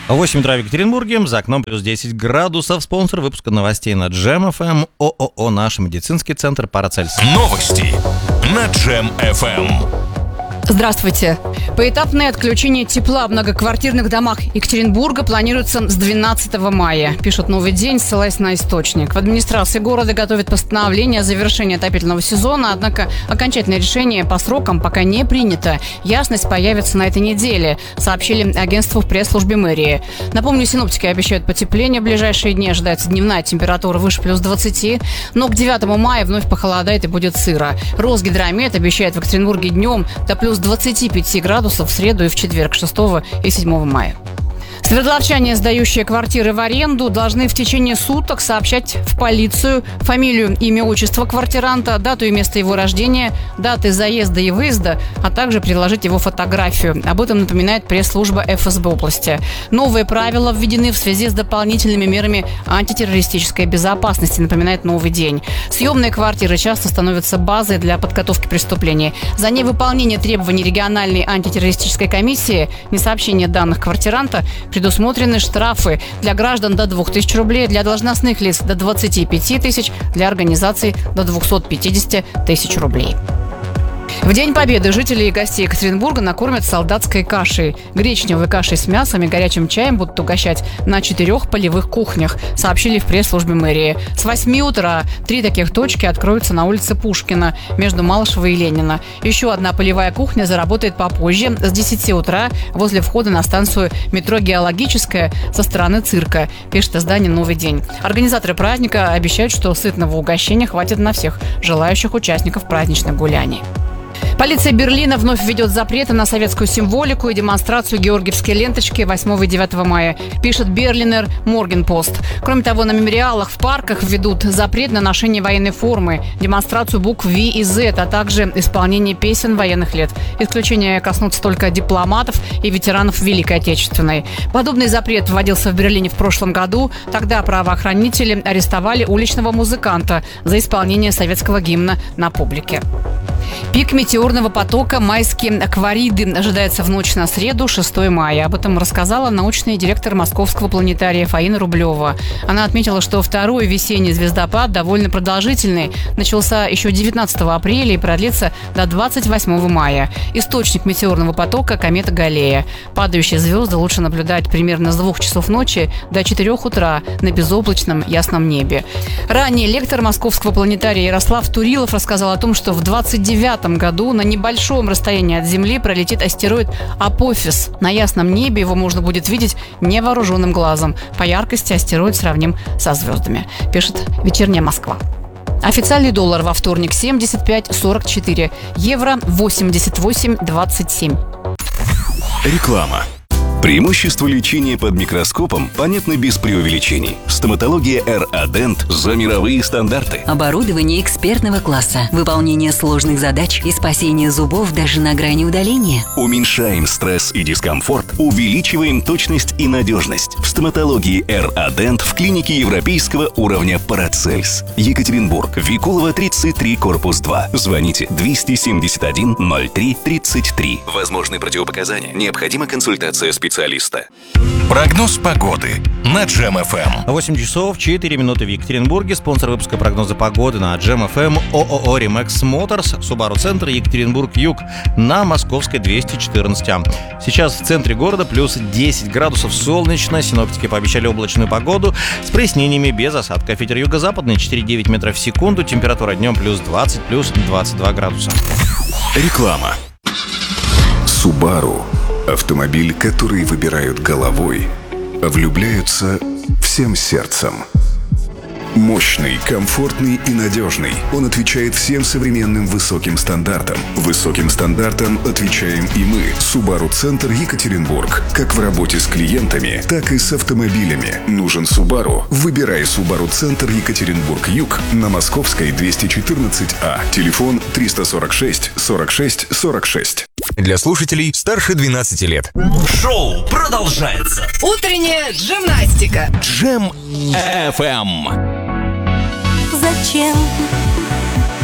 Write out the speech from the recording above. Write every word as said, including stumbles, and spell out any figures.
восемь утра в Екатеринбурге, за окном плюс десять градусов. Спонсор выпуска новостей на Джем эф эм ООО «Наш медицинский центр Парацельс». Новости на Джем эф эм. Здравствуйте. Поэтапное отключение тепла в многоквартирных домах Екатеринбурга планируется с двенадцатого мая, пишет «Новый день», ссылаясь на источник. В администрации города готовят постановление о завершении отопительного сезона, однако окончательное решение по срокам пока не принято. Ясность появится на этой неделе, сообщили агентству в пресс-службе мэрии. Напомню, синоптики обещают потепление в ближайшие дни, ожидается дневная температура выше плюс двадцати, но к девятому мая вновь похолодает и будет сыро. Росгидромет обещает в Екатеринбурге днем до плюс двадцати пяти градусов в среду и в четверг, шестого и седьмого мая. Свердловчане, сдающие квартиры в аренду, должны в течение суток сообщать в полицию фамилию, имя, отчество квартиранта, дату и место его рождения, даты заезда и выезда, а также приложить его фотографию. Об этом напоминает пресс-служба эф эс бэ области. Новые правила введены в связи с дополнительными мерами антитеррористической безопасности, напоминает «Новый день». Съемные квартиры часто становятся базой для подготовки преступлений. За невыполнение требований региональной антитеррористической комиссии, несообщение данных квартиранта, предусмотрены штрафы для граждан до двух тысяч рублей, для должностных лиц до двадцати пяти тысяч, для организаций до двухсот пятидесяти тысяч рублей. В День Победы жители и гости Екатеринбурга накормят солдатской кашей. Гречневой кашей с мясом и горячим чаем будут угощать на четырех полевых кухнях, сообщили в пресс-службе мэрии. С восьми утра три таких точки откроются на улице Пушкина между Малышева и Ленина. Еще одна полевая кухня заработает попозже, с десяти утра возле входа на станцию метро «Геологическая» со стороны цирка, пишет издание «Новый день». Организаторы праздника обещают, что сытного угощения хватит на всех желающих участников праздничных гуляний. Полиция Берлина вновь введет запреты на советскую символику и демонстрацию георгиевской ленточки восьмого и девятого мая, пишет Берлинер Моргенпост. Кроме того, на мемориалах в парках введут запрет на ношение военной формы, демонстрацию букв В и З, а также исполнение песен военных лет. Исключения коснутся только дипломатов и ветеранов Великой Отечественной. Подобный запрет вводился в Берлине в прошлом году. Тогда правоохранители арестовали уличного музыканта за исполнение советского гимна на публике. Пик метеорного потока «Майские аквариды» ожидается в ночь на среду, шестого мая. Об этом рассказала научный директор Московского планетария Фаина Рублева. Она отметила, что второй весенний звездопад довольно продолжительный. Начался еще девятнадцатого апреля и продлится до двадцать восьмого мая. Источник метеорного потока – комета Галлея. Падающие звезды лучше наблюдать примерно с двух часов ночи до четырех утра на безоблачном ясном небе. Ранее лектор Московского планетария Ярослав Турилов рассказал о том, что в двадцать девятом году на небольшом расстоянии от Земли пролетит астероид Апофис. На ясном небе его можно будет видеть невооруженным глазом. По яркости астероид сравним со звездами, пишет «Вечерняя Москва». Официальный доллар во вторник семьдесят пять сорок четыре, евро восемьдесят восемь двадцать семь. Реклама. Преимущества лечения под микроскопом понятны без преувеличений. Стоматология эр а Dent за мировые стандарты. Оборудование экспертного класса, выполнение сложных задач и спасение зубов даже на грани удаления. Уменьшаем стресс и дискомфорт, увеличиваем точность и надежность. В стоматологии эр а Dent в клинике европейского уровня Парацельс. Екатеринбург, Викулова, тридцать три, корпус два. Звоните двести семьдесят один ноль три тридцать три. Возможны противопоказания. Необходима консультация специалиста. Прогноз погоды на Джем эф эм. восемь часов четыре минуты в Екатеринбурге. Спонсор выпуска прогноза погоды на Джем эф эм ООО «Римэкс Моторс», Subaru Центр, Екатеринбург-Юг на Московской двести четырнадцать А. Сейчас в центре города плюс десять градусов, солнечно. Синоптики пообещали облачную погоду с прояснениями без осадков. Ветер юго-западный четыре и девять метров в секунду. Температура днем плюс двадцать, плюс двадцать два градуса. Реклама. Subaru – автомобиль, который выбирают головой, а влюбляются всем сердцем. Мощный, комфортный и надежный. Он отвечает всем современным высоким стандартам. Высоким стандартам отвечаем и мы. Subaru Центр Екатеринбург. Как в работе с клиентами, так и с автомобилями. Нужен Subaru? Выбирай Subaru Центр Екатеринбург-Юг на Московской двести четырнадцать А. Телефон триста сорок шесть сорок шесть сорок шесть. Для слушателей старше двенадцати лет. Шоу продолжается. Утренняя гимнастика. Джем эф эм. Зачем